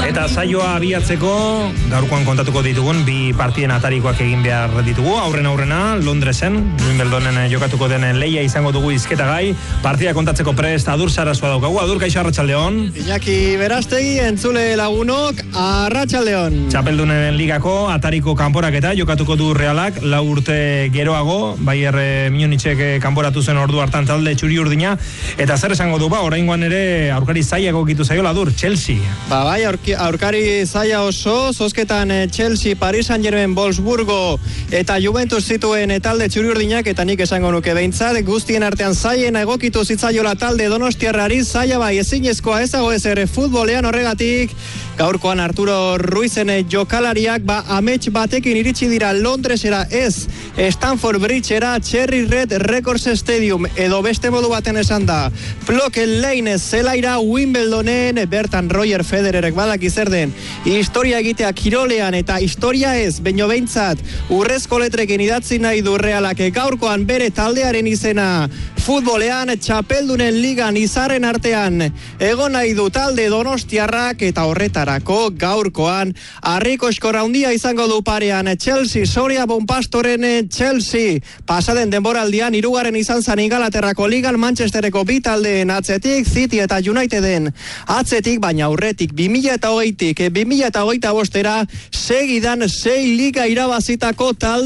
Eta saioa abiatzeko gaurkoan kontatuko ditugun bi partiden atarikoak egin behar ditugu. Aurrena Londresen, Wimbledonen jokatuko den leia izango dugu hizketagai. Partida kontatzeko prest Adur Sarasua daukagu. Adur, kaixo, arratsaldeon. Iñaki Berastegi, entzule lagunok, arratsaldeon. Txapeldunen ligako atariko kanporaketa jokatuko du Realak 4 urte geroago. Bayern Munichek kanporatu zen ordu hartan talde txuri-urdina. Eta zer esango du, oraingoan ere aurkari zaila egokitu zaiola, Adur, Chelsea. Bai, aurkari zaila oso, zozketan Chelsea, Paris Saint-Germain, Wolfsburgo eta Juventus zituen talde txuri-urdinak, eta nik esango nuke behintzat, guztien artean zaiena egokitu zitzaiola talde donostiarrari, zaila bai ezinezkoa ezago ezer futbolean, horregatik gaurkoan Arturo Ruizen jokalariak amets batekin iritsi dira Londresera, ez Stamford Bridgera, Cherry Red Records Stadium, edo beste modu baten esan da Plocken Lane zelaira Wimbledonen, bertan Roger Federerek badaki zer den historia egitea kirolean, eta historia ez, baino behintzat urrezko letrekin idatzi nahi du Realak gaurkoan bere taldearen izena futbolean, txapeldunen ligan izarren artean egon nahi du talde donostiarrak, eta horretarako gaurkoan harriko eskora handia izango du parean Chelsea, Soria Bonpastoren Chelsea, pasaden denboraldian 3. izan zan Ingalaterrako ligan Manchestereko bi taldeen atzetik, City eta Uniteden atzetik, baina aurretik 2020tik 2025era segidan 6 liga irabazitako talde